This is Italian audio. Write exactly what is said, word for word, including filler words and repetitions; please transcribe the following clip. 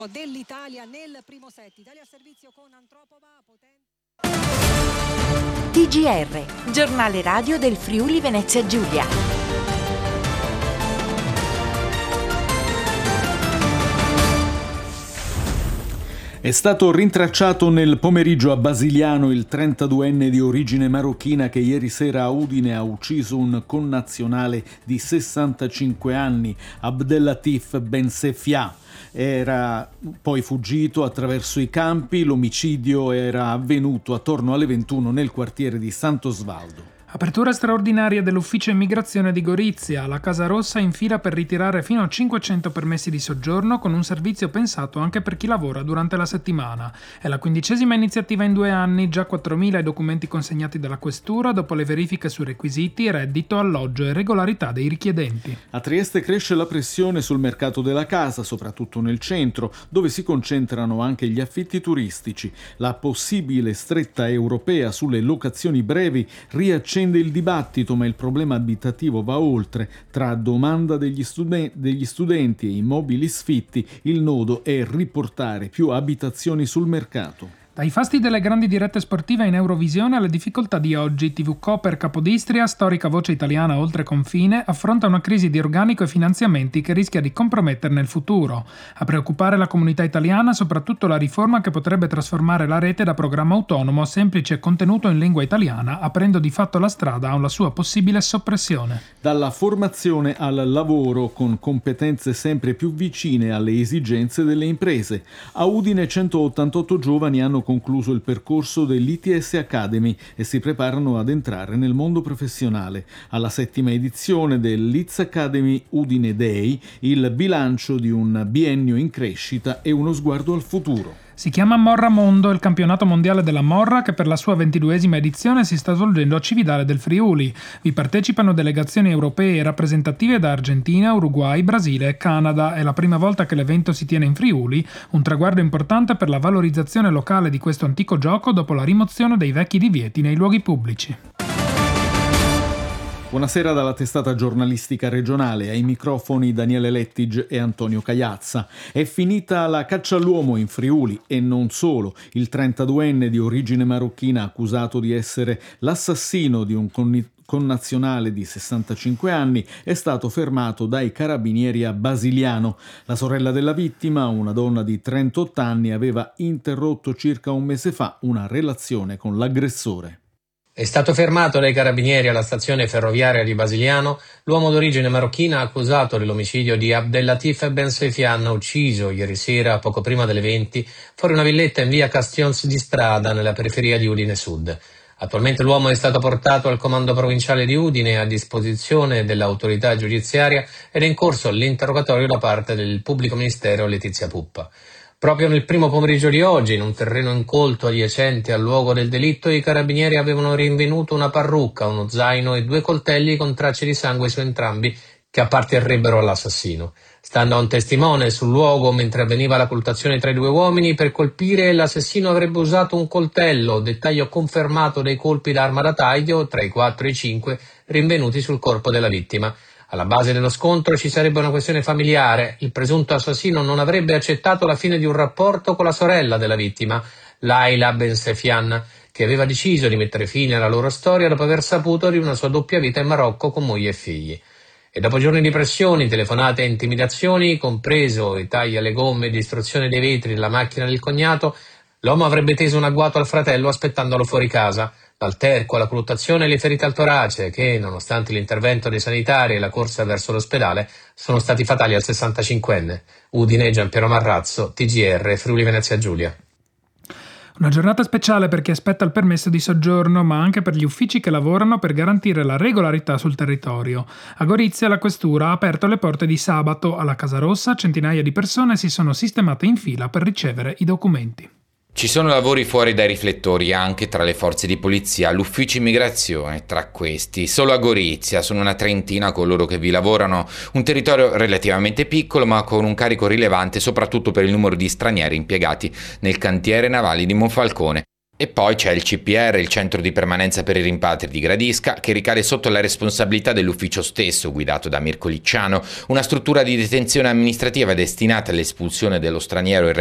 dell'Italia nel primo set. Italia a servizio con Antropova, potente. T G R, giornale radio del Friuli Venezia Giulia. È stato rintracciato nel pomeriggio a Basiliano il trentaduenne di origine marocchina che ieri sera a Udine ha ucciso un connazionale di sessantacinque anni, Abdellatif Bensefia. Era poi fuggito attraverso i campi. L'omicidio era avvenuto attorno alle ventuno nel quartiere di Sant'Osvaldo. Apertura straordinaria dell'ufficio immigrazione di Gorizia. La Casa Rossa in fila per ritirare fino a cinquecento permessi di soggiorno con un servizio pensato anche per chi lavora durante la settimana. È la quindicesima iniziativa in due anni, già quattromila i documenti consegnati dalla Questura dopo le verifiche su requisiti, reddito, alloggio e regolarità dei richiedenti. A Trieste cresce la pressione sul mercato della casa, soprattutto nel centro, dove si concentrano anche gli affitti turistici. La possibile stretta europea sulle locazioni brevi riaccende il dibattito, ma il problema abitativo va oltre. Tra domanda degli, studen- degli studenti e immobili sfitti, il nodo è riportare più abitazioni sul mercato. Dai fasti delle grandi dirette sportive in Eurovisione alle difficoltà di oggi, T V Koper Capodistria, storica voce italiana oltre confine, affronta una crisi di organico e finanziamenti che rischia di comprometterne il futuro. A preoccupare la comunità italiana soprattutto la riforma che potrebbe trasformare la rete da programma autonomo a semplice contenuto in lingua italiana, aprendo di fatto la strada a una sua possibile soppressione. Dalla formazione al lavoro con competenze sempre più vicine alle esigenze delle imprese. A Udine centottantotto giovani hanno concluso il percorso dell'I T S Academy e si preparano ad entrare nel mondo professionale. Alla settima edizione dell'I T S Academy Udine Day, il bilancio di un biennio in crescita e uno sguardo al futuro. Si chiama Morra Mondo, il campionato mondiale della Morra che per la sua ventiduesima edizione si sta svolgendo a Cividale del Friuli. Vi partecipano delegazioni europee rappresentative da Argentina, Uruguay, Brasile e Canada. È la prima volta che l'evento si tiene in Friuli, un traguardo importante per la valorizzazione locale di questo antico gioco dopo la rimozione dei vecchi divieti nei luoghi pubblici. Buonasera dalla testata giornalistica regionale, ai microfoni Daniele Lettig e Antonio Cagliazza. È finita la caccia all'uomo in Friuli e non solo. Il trentaduenne di origine marocchina accusato di essere l'assassino di un conni- connazionale di sessantacinque anni è stato fermato dai carabinieri a Basiliano. La sorella della vittima, una donna di trentotto anni, aveva interrotto circa un mese fa una relazione con l'aggressore. È stato fermato dai carabinieri alla stazione ferroviaria di Basiliano l'uomo d'origine marocchina accusato dell'omicidio di Abdellatif Bensefian, ucciso ieri sera poco prima delle venti fuori una villetta in via Castions di Strada nella periferia di Udine Sud. Attualmente l'uomo è stato portato al comando provinciale di Udine a disposizione dell'autorità giudiziaria ed è in corso l'interrogatorio da parte del pubblico ministero Letizia Puppa. Proprio nel primo pomeriggio di oggi, in un terreno incolto adiacente al luogo del delitto, i carabinieri avevano rinvenuto una parrucca, uno zaino e due coltelli con tracce di sangue su entrambi che apparterrebbero all'assassino. Stando a un testimone sul luogo, mentre avveniva la colluttazione tra i due uomini, per colpire l'assassino avrebbe usato un coltello, dettaglio confermato dai colpi d'arma da taglio, tra i quattro e i cinque, rinvenuti sul corpo della vittima. Alla base dello scontro ci sarebbe una questione familiare. Il presunto assassino non avrebbe accettato la fine di un rapporto con la sorella della vittima, Laila Bensefian, che aveva deciso di mettere fine alla loro storia dopo aver saputo di una sua doppia vita in Marocco con moglie e figli. E dopo giorni di pressioni, telefonate e intimidazioni, compreso i tagli alle gomme e distruzione dei vetri della macchina del cognato, l'uomo avrebbe teso un agguato al fratello aspettandolo fuori casa. L'alterco, la colluttazione e le ferite al torace che, nonostante l'intervento dei sanitari e la corsa verso l'ospedale, sono stati fatali al sessantacinquenne. Udine, Giampiero Marrazzo, T G R, Friuli Venezia Giulia. Una giornata speciale per chi aspetta il permesso di soggiorno, ma anche per gli uffici che lavorano per garantire la regolarità sul territorio. A Gorizia la Questura ha aperto le porte di sabato. Alla Casa Rossa centinaia di persone si sono sistemate in fila per ricevere i documenti. Ci sono lavori fuori dai riflettori anche tra le forze di polizia, l'ufficio immigrazione tra questi. Solo a Gorizia sono una trentina coloro che vi lavorano, un territorio relativamente piccolo ma con un carico rilevante soprattutto per il numero di stranieri impiegati nel cantiere navale di Monfalcone. E poi c'è il C P R, il Centro di Permanenza per i Rimpatri di Gradisca, che ricade sotto la responsabilità dell'ufficio stesso, guidato da Mirko Licciano, una struttura di detenzione amministrativa destinata all'espulsione dello straniero